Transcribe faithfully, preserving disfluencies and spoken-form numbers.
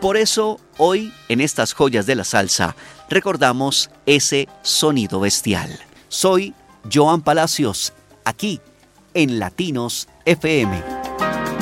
Por eso, hoy, en estas joyas de la salsa, recordamos ese sonido bestial. Soy Joan Palacios, aquí en Latinos F M.